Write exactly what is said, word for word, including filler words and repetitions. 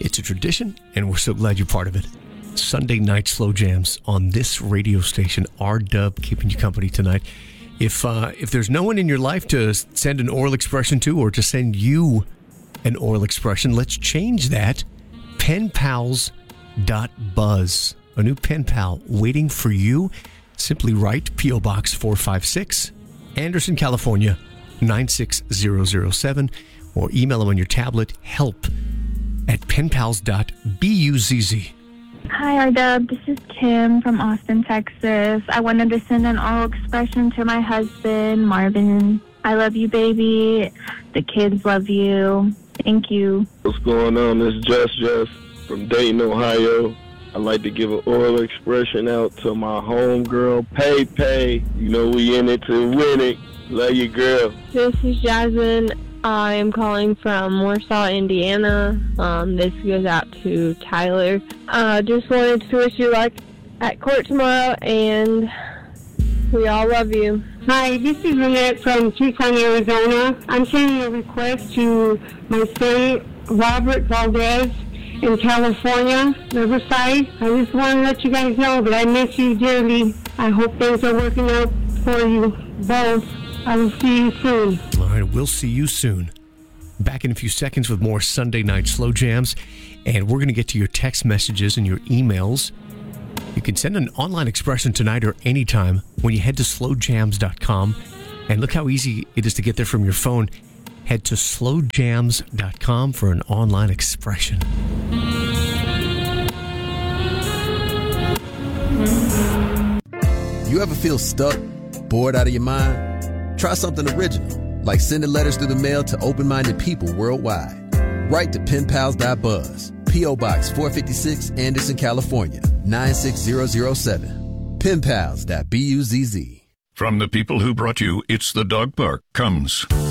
It's a tradition, and we're so glad you're part of it. Sunday night slow jams on this radio station, R-Dub, keeping you company tonight. If uh, if there's no one in your life to send an oral expression to or to send you an oral expression, let's change that. pen pals dot buzz. A new pen pal waiting for you. Simply write P O Box four five six, Anderson, California, nine six zero zero seven, or email them on your tablet, help at pen pals dot buzz. Hi, R-Dub. This is Kim from Austin, Texas. I wanted to send an oral expression to my husband, Marvin. I love you, baby. The kids love you. Thank you. What's going on? This is Just Just from Dayton, Ohio. I'd like to give an oral expression out to my homegirl, Pay Pay. You know we in it to win it. Love you, girl. This is Jasmine. I am calling from Warsaw, Indiana. Um, this goes out to Tyler. Uh, just wanted to wish you luck at court tomorrow, and we all love you. Hi, this is Lynette from Tucson, Arizona. I'm sending a request to my son, Robert Valdez, in California, Riverside. I just want to let you guys know that I miss you dearly. I hope things are working out for you both. I will see you soon. All right, we'll see you soon. Back in a few seconds with more Sunday night slow jams, and we're going to get to your text messages and your emails. You can send an online expression tonight or anytime when you head to slow jams dot com. And look how easy it is to get there from your phone. Head to slow jams dot com for an online expression. You ever feel stuck, bored out of your mind? Try something original, like sending letters through the mail to open-minded people worldwide. Write to pen pals dot buzz, P O Box four fifty-six, Anderson, California, nine six zero zero seven. pen pals dot buzz. From the people who brought you It's the Dog Park comes